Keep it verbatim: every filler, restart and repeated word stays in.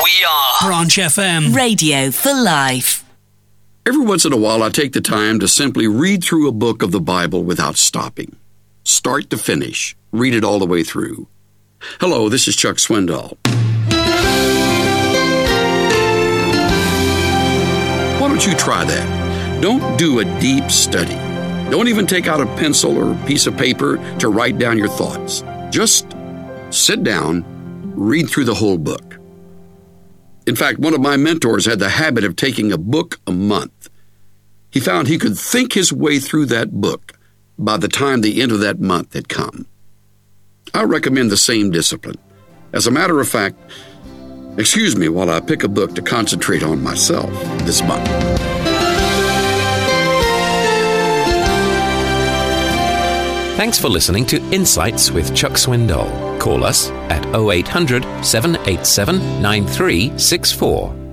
We are Branch F M. Radio for life. Every once in a while, I take the time to simply read through a book of the Bible without stopping. Start to finish. Read it all the way through. Hello, this is Chuck Swindoll. Why don't you try that? Don't do a deep study. Don't even take out a pencil or a piece of paper to write down your thoughts. Just sit down, read through the whole book. In fact, one of my mentors had the habit of taking a book a month. He found he could think his way through that book by the time the end of that month had come. I recommend the same discipline. As a matter of fact, excuse me while I pick a book to concentrate on myself this month. Thanks for listening to Insights with Chuck Swindoll. Call us at oh eight hundred, seven eight seven, nine three six four.